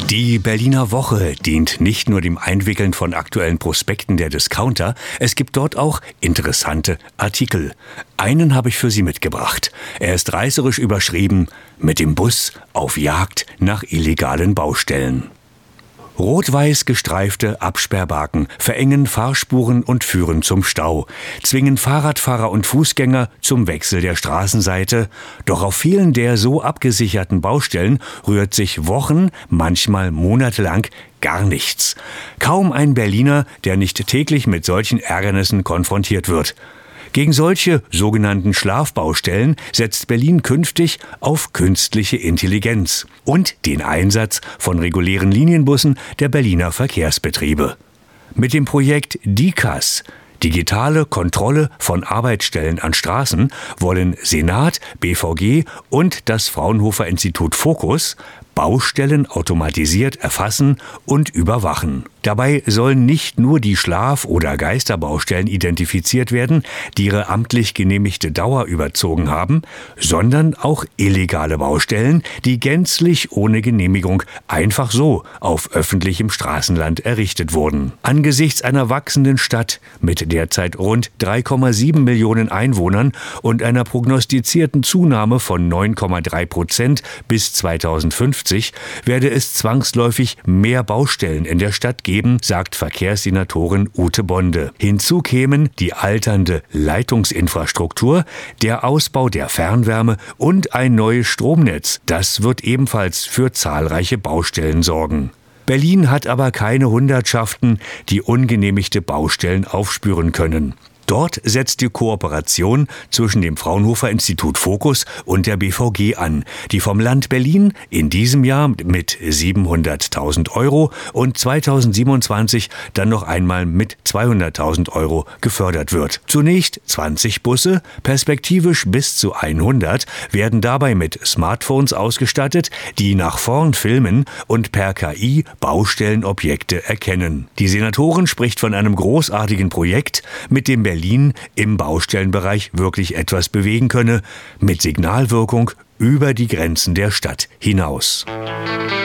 Die Berliner Woche dient nicht nur dem Einwickeln von aktuellen Prospekten der Discounter, es gibt dort auch interessante Artikel. Einen habe ich für Sie mitgebracht. Er ist reißerisch überschrieben: Mit dem Bus auf Jagd nach illegalen Baustellen. Rot-weiß gestreifte Absperrbalken verengen Fahrspuren und führen zum Stau, zwingen Fahrradfahrer und Fußgänger zum Wechsel der Straßenseite. Doch auf vielen der so abgesicherten Baustellen rührt sich Wochen, manchmal monatelang gar nichts. Kaum ein Berliner, der nicht täglich mit solchen Ärgernissen konfrontiert wird. Gegen solche sogenannten Schlafbaustellen setzt Berlin künftig auf künstliche Intelligenz und den Einsatz von regulären Linienbussen der Berliner Verkehrsbetriebe. Mit dem Projekt DICAS, digitale Kontrolle von Arbeitsstellen an Straßen, wollen Senat, BVG und das Fraunhofer-Institut Focus Baustellen automatisiert erfassen und überwachen. Dabei sollen nicht nur die Schlaf- oder Geisterbaustellen identifiziert werden, die ihre amtlich genehmigte Dauer überzogen haben, sondern auch illegale Baustellen, die gänzlich ohne Genehmigung einfach so auf öffentlichem Straßenland errichtet wurden. Angesichts einer wachsenden Stadt mit derzeit rund 3,7 Millionen Einwohnern und einer prognostizierten Zunahme von 9,3% bis 2050 werde es zwangsläufig mehr Baustellen in der Stadt geben, sagt Verkehrssenatorin Ute Bonde. Hinzu kämen die alternde Leitungsinfrastruktur, der Ausbau der Fernwärme und ein neues Stromnetz. Das wird ebenfalls für zahlreiche Baustellen sorgen. Berlin hat aber keine Hundertschaften, die ungenehmigte Baustellen aufspüren können. Dort setzt die Kooperation zwischen dem Fraunhofer-Institut Focus und der BVG an, die vom Land Berlin in diesem Jahr mit 700.000 € und 2027 dann noch einmal mit 200.000 € gefördert wird. Zunächst 20 Busse, perspektivisch bis zu 100, werden dabei mit Smartphones ausgestattet, die nach vorn filmen und per KI Baustellenobjekte erkennen. Die Senatorin spricht von einem großartigen Projekt, mit dem Berlin im Baustellenbereich wirklich etwas bewegen könne, mit Signalwirkung über die Grenzen der Stadt hinaus.